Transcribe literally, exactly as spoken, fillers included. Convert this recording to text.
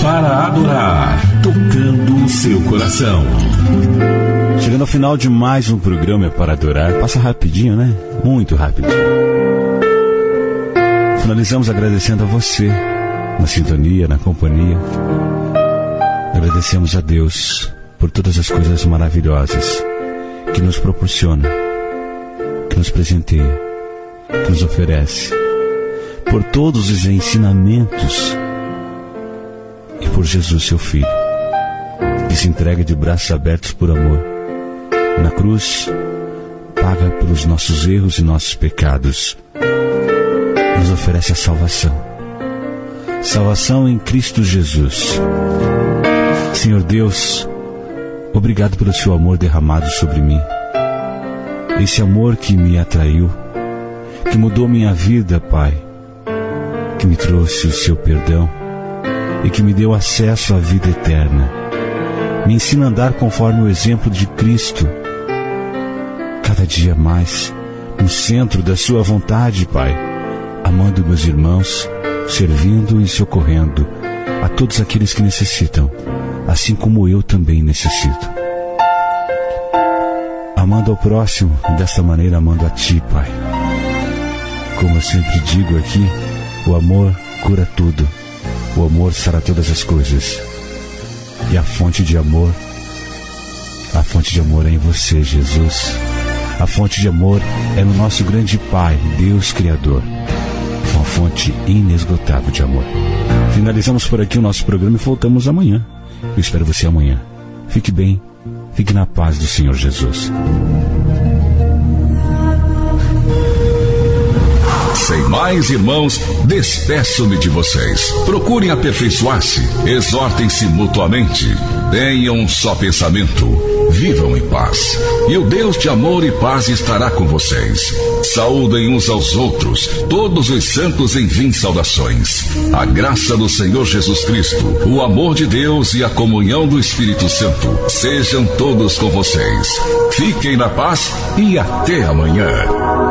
para adorar, tocando o seu coração. Chegando ao final de mais um programa para adorar. Passa rapidinho, né? Muito rapidinho. Finalizamos agradecendo a você, na sintonia, na companhia. Agradecemos a Deus por todas as coisas maravilhosas que nos proporciona, que nos presenteia, que nos oferece, por todos os ensinamentos e por Jesus, seu Filho, que se entrega de braços abertos por amor. Na cruz, paga pelos nossos erros e nossos pecados. Nos oferece a salvação. Salvação em Cristo Jesus. Senhor Deus, obrigado pelo seu amor derramado sobre mim. Esse amor que me atraiu, que mudou minha vida, Pai, que me trouxe o seu perdão e que me deu acesso à vida eterna. Me ensina a andar conforme o exemplo de Cristo, cada dia mais no centro da sua vontade, Pai, amando meus irmãos, servindo e socorrendo a todos aqueles que necessitam, assim como eu também necessito. Amando ao próximo e desta maneira amando a Ti, Pai. Como eu sempre digo aqui, o amor cura tudo, o amor sara todas as coisas. E a fonte de amor, a fonte de amor é em você, Jesus. A fonte de amor é no nosso grande Pai, Deus Criador. Uma fonte inesgotável de amor. Finalizamos por aqui o nosso programa e voltamos amanhã. Eu espero você amanhã. Fique bem, fique na paz do Senhor Jesus. Sem mais, irmãos, despeço-me de vocês. Procurem aperfeiçoar-se, exortem-se mutuamente, tenham um só pensamento, vivam em paz. E o Deus de amor e paz estará com vocês. Saúdem uns aos outros, todos os santos enviem saudações. A graça do Senhor Jesus Cristo, o amor de Deus e a comunhão do Espírito Santo sejam todos com vocês. Fiquem na paz e até amanhã.